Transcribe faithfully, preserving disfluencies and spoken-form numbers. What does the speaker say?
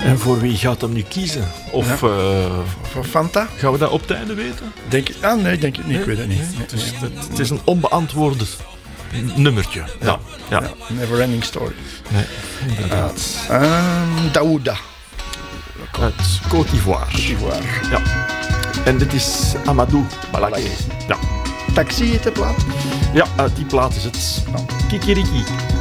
En voor wie gaat hem nu kiezen? Of Ja. uh, Voor Fanta? gaan we dat op het einde weten? Denk ik, ah, nee, denk ik niet. Ik weet het niet. Nee, Nee, het, is, nee. het, het is een onbeantwoorde nummertje. Ja, ja. Ja, never ending story. Nee, inderdaad. Um, Daouda. Uit Côte d'Ivoire. Ivoire. Ja. En dit is Amadou Balaké. Balaké. Ja. Taxi heet de plaat. Ja, uit die plaat is het. Kikiriki.